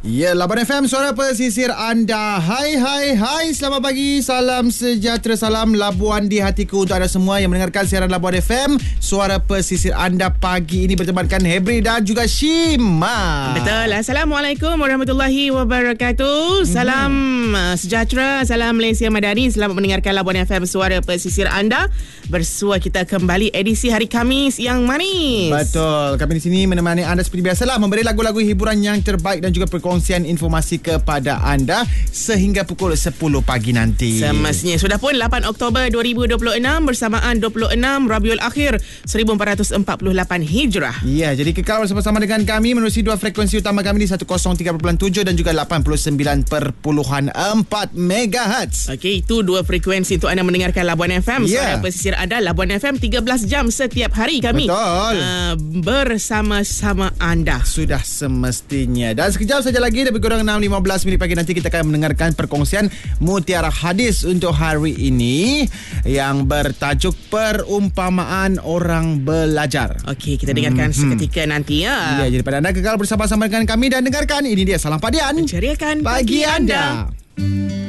Ya, Labuan FM, suara pesisir anda. Hai, selamat pagi. Salam sejahtera, salam Labuan di hatiku untuk anda semua yang mendengarkan siaran Labuan FM. Suara pesisir anda pagi ini bertemankan Hebri dan juga Shima. Betul. Assalamualaikum warahmatullahi wabarakatuh. Salam sejahtera, salam Malaysia Madani. Selamat mendengarkan Labuan FM, suara pesisir anda. Bersua kita kembali edisi hari Khamis yang manis. Betul. Kami di sini menemani anda seperti biasalah, memberi lagu-lagu hiburan yang terbaik dan juga perkongsian informasi kepada anda sehingga pukul 10 pagi nanti. Semestinya sudah pun 8 Oktober 2026 bersamaan 26 Rabiul Akhir 1448 Hijrah. Ya, jadi kekal bersama-sama dengan kami menerusi dua frekuensi utama kami di 103.7 dan juga 89.4 MHz. Okey, itu dua frekuensi untuk anda mendengarkan Labuan FM. Suara pesisir anda, Labuan FM 13 jam setiap hari kami. Betul. Bersama-sama anda. Sudah semestinya. Dan sekejap saja lagi, lebih kurang 6.15 minit pagi nanti kita akan mendengarkan perkongsian Mutiara Hadis untuk hari ini yang bertajuk Perumpamaan Orang Belajar. Okey, kita dengarkan seketika nanti ya. Ya, jadi pada anda kekal bersama-sama dengan kami dan dengarkan ini dia Salam Padian. Menceriakan pagi anda.